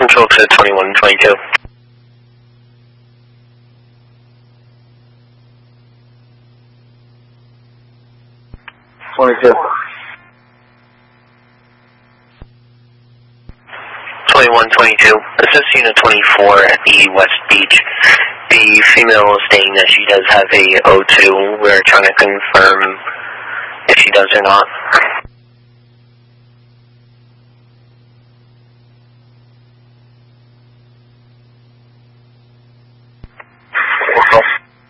Control to 2122. 22. 2122. This is Unit 24 at the West Beach. The female is stating that she does have a O2. We're trying to confirm if she does or not.